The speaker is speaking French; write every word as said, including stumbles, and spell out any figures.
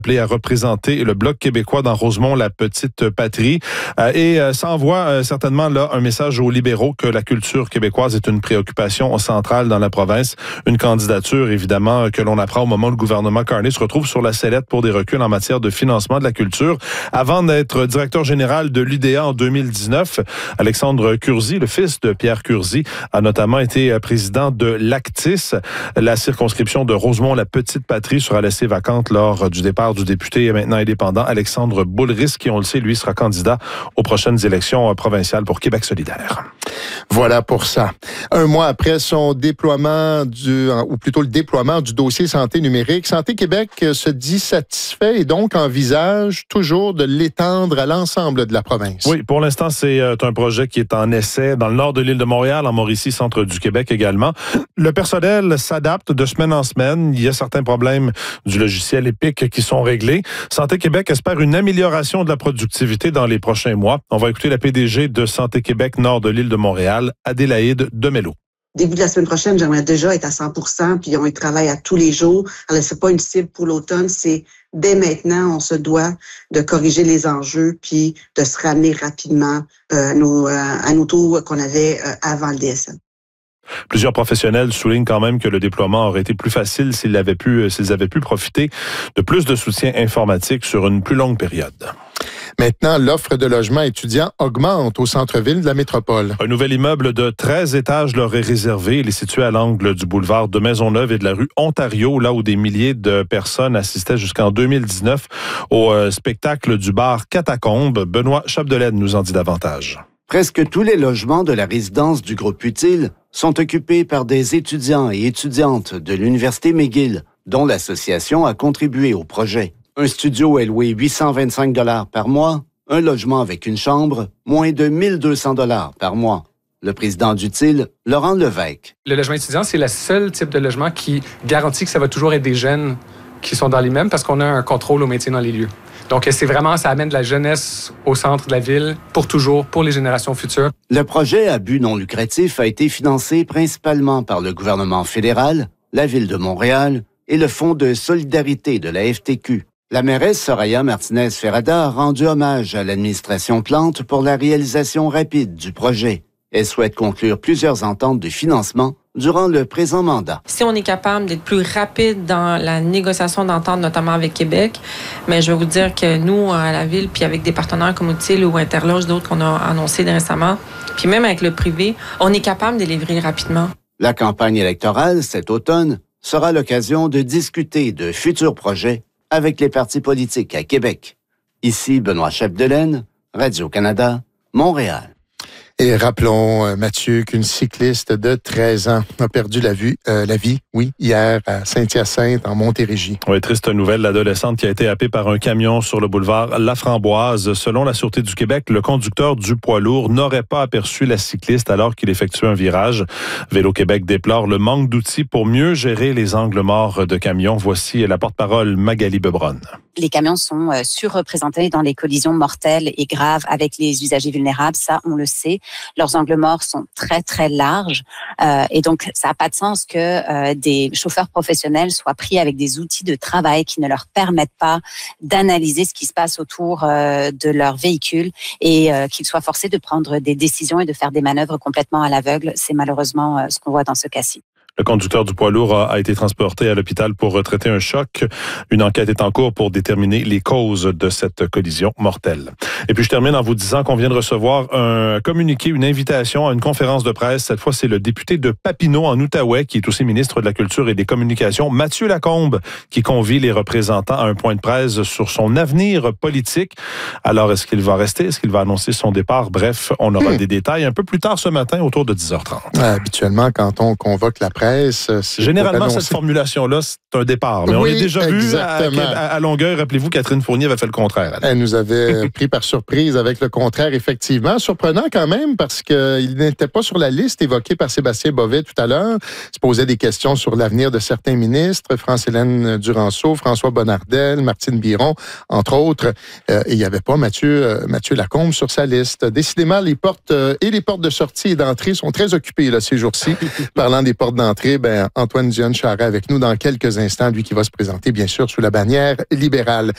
appelé à représenter le Bloc québécois dans Rosemont, la petite patrie. Euh, et euh, ça envoie euh, certainement là un message aux libéraux que la culture québécoise est une préoccupation centrale dans la province. Une candidature, évidemment, que l'on apprend au moment où le gouvernement Carney se retrouve sur la sellette pour des reculs en matière de financement de la culture. Avant d'être directeur général de l'U D A en deux mille dix-neuf, Alexandre Curzi, le fils de Pierre Curzi, a notamment été président de l'Actis. La circonscription de Rosemont, la petite patrie, sera laissée vacante lors du départ du député maintenant indépendant Alexandre Boulris, qui, on le sait, lui, sera candidat aux prochaines élections provinciales pour Québec solidaire. Voilà pour ça. Un mois après son déploiement, du, ou plutôt le déploiement du dossier santé numérique, Santé Québec se dit satisfait et donc envisage toujours de l'étendre à l'ensemble de la province. Oui, pour l'instant, c'est un projet qui est en essai dans le nord de l'île de Montréal, en Mauricie, centre du Québec également. Le personnel s'adapte de semaine en semaine. Il y a certains problèmes du logiciel Epic qui sont réglés. Santé Québec espère une amélioration de la productivité dans les prochains mois. On va écouter la P D G de Santé Québec, nord de l'île de Montréal, Adélaïde Demello. Début de la semaine prochaine, j'aimerais déjà être à cent pour cent, puis on y travaille à tous les jours. Alors, c'est pas une cible pour l'automne, c'est dès maintenant, on se doit de corriger les enjeux, puis de se ramener rapidement euh, nos, euh, à nos taux qu'on avait euh, avant le D S M. Plusieurs professionnels soulignent quand même que le déploiement aurait été plus facile s'ils avaient pu, s'ils avaient pu profiter de plus de soutien informatique sur une plus longue période. Maintenant, l'offre de logements étudiants augmente au centre-ville de la métropole. Un nouvel immeuble de treize étages leur est réservé. Il est situé à l'angle du boulevard de Maisonneuve et de la rue Ontario, là où des milliers de personnes assistaient jusqu'en deux mille dix-neuf au euh, spectacle du bar Catacombes. Benoît Chapdelaine nous en dit davantage. Presque tous les logements de la résidence du groupe Utile sont occupés par des étudiants et étudiantes de l'Université McGill, dont l'association a contribué au projet. Un studio est loué huit cent vingt-cinq dollars par mois, un logement avec une chambre, moins de mille deux cents dollars par mois. Le président d'Utile, Laurent Levesque. Le logement étudiant, c'est le seul type de logement qui garantit que ça va toujours être des jeunes qui sont dans l'immeuble parce qu'on a un contrôle au maintien dans les lieux. Donc, c'est vraiment, ça amène de la jeunesse au centre de la ville pour toujours, pour les générations futures. Le projet à but non lucratif a été financé principalement par le gouvernement fédéral, la Ville de Montréal et le Fonds de solidarité de la F T Q. La mairesse Soraya Martinez-Ferrada a rendu hommage à l'administration Plante pour la réalisation rapide du projet. Elle souhaite conclure plusieurs ententes de financement durant le présent mandat. Si on est capable d'être plus rapide dans la négociation d'entente, notamment avec Québec, mais je vais vous dire que nous, à la Ville, puis avec des partenaires comme Utile ou Interloge, d'autres qu'on a annoncés récemment, puis même avec le privé, on est capable de livrer rapidement. La campagne électorale, cet automne, sera l'occasion de discuter de futurs projets avec les partis politiques à Québec. Ici, Benoît Chapdelaine, Radio-Canada, Montréal. Et rappelons, Mathieu, qu'une cycliste de treize ans a perdu la, vue, euh, la vie, oui, hier à Saint-Hyacinthe, en Montérégie. Oui, triste nouvelle. L'adolescente qui a été happée par un camion sur le boulevard Laframboise. Selon la Sûreté du Québec, le conducteur du poids lourd n'aurait pas aperçu la cycliste alors qu'il effectuait un virage. Vélo-Québec déplore le manque d'outils pour mieux gérer les angles morts de camions. Voici la porte-parole Magali Bebronne. Les camions sont surreprésentés dans les collisions mortelles et graves avec les usagers vulnérables. Ça, on le sait. Leurs angles morts sont très, très larges. Euh, et donc, ça n'a pas de sens que euh, des chauffeurs professionnels soient pris avec des outils de travail qui ne leur permettent pas d'analyser ce qui se passe autour euh, de leur véhicule et euh, qu'ils soient forcés de prendre des décisions et de faire des manœuvres complètement à l'aveugle. C'est malheureusement euh, ce qu'on voit dans ce cas-ci. Le conducteur du poids lourd a, a été transporté à l'hôpital pour traiter un choc. Une enquête est en cours pour déterminer les causes de cette collision mortelle. Et puis, je termine en vous disant qu'on vient de recevoir un communiqué, une invitation à une conférence de presse. Cette fois, c'est le député de Papineau, en Outaouais, qui est aussi ministre de la Culture et des Communications, Mathieu Lacombe, qui convie les représentants à un point de presse sur son avenir politique. Alors, est-ce qu'il va rester? Est-ce qu'il va annoncer son départ? Bref, on aura mmh. des détails un peu plus tard ce matin, autour de dix heures trente. Ah, habituellement, quand on convoque la presse, c'est généralement, cette formulation-là, c'est un départ. Mais oui, on l'a déjà exactement. vu à, à, à longueur. Rappelez-vous, Catherine Fournier avait fait le contraire. Elle, elle nous avait pris par surprise avec le contraire, effectivement. Surprenant quand même, parce qu'il n'était pas sur la liste évoquée par Sébastien Bovet tout à l'heure. Il se posait des questions sur l'avenir de certains ministres, France-Hélène Duranceau, François Bonnardel, Martine Biron, entre autres. Euh, et il n'y avait pas Mathieu, euh, Mathieu Lacombe sur sa liste. Décidément, les portes euh, et les portes de sortie et d'entrée sont très occupées là, ces jours-ci. Parlant des portes d'entrée, ben, Antoine Dionne-Charest avec nous dans quelques instants, lui qui va se présenter, bien sûr, sous la bannière libérale.